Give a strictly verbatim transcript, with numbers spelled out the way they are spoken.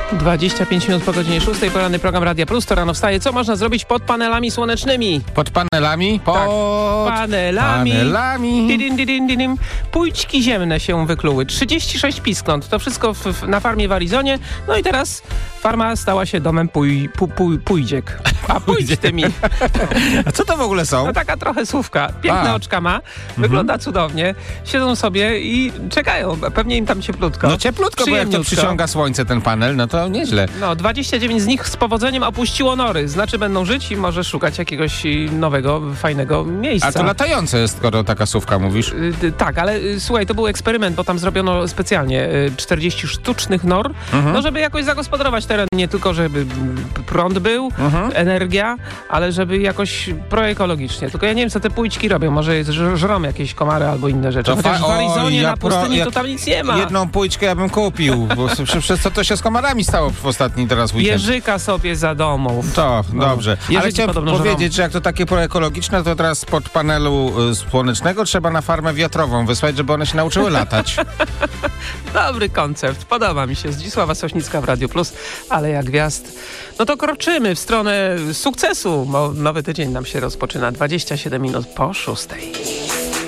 dwadzieścia pięć minut po godzinie szóstej, poranny program Radia Plus, to rano wstaje. Co można zrobić pod panelami słonecznymi? Pod panelami? Pod Tak, panelami. panelami. Didin, didin, didin. Pójćki ziemne się wykluły. trzydzieści sześć piskląt. To wszystko w, w, na farmie w Arizonie. No i teraz farma stała się domem pój, pu, pu, pójdziek. A pójdź tymi. A co to w ogóle są? No taka trochę słówka. Piękne A. oczka ma. Wygląda mhm. cudownie. Siedzą sobie i czekają. Pewnie im tam cieplutko. No cieplutko, bo jak to przyciąga słońce ten panel, no to nieźle. No, dwadzieścia dziewięć z nich z powodzeniem opuściło nory. Znaczy będą żyć i może szukać jakiegoś nowego, fajnego miejsca. A to latające jest, skoro taka słówka mówisz. Yy, tak, ale yy, słuchaj, to był eksperyment, bo tam zrobiono specjalnie yy, czterdzieści sztucznych nor, mhm. no żeby jakoś zagospodarować teren. Nie tylko, żeby prąd był, mhm. energia, ale żeby jakoś proekologicznie. Tylko ja nie wiem, co te pójćki robią. Może żrą jakieś komary albo inne rzeczy. To Chociaż fa- w Arizonie o, ja na pustyni pro, to tam nic nie ma. Jedną pójczkę ja bym kupił, bo przez co to się z komarami stało w ostatni teraz weekend. Jeżyka sobie za domów. To, no. dobrze. Jeżyki ale chciałem powiedzieć, żrą. że jak to takie proekologiczne, to teraz pod panelu y, słonecznego trzeba na farmę wiatrową wysłać, żeby one się nauczyły latać. Dobry koncept. Podoba mi się. Zdzisława Sośnicka w Radio Plus, ale jak gwiazd. No to kroczymy w stronę sukcesu, bo nowy tydzień nam się rozpoczyna. dwadzieścia siedem minut po szóstej.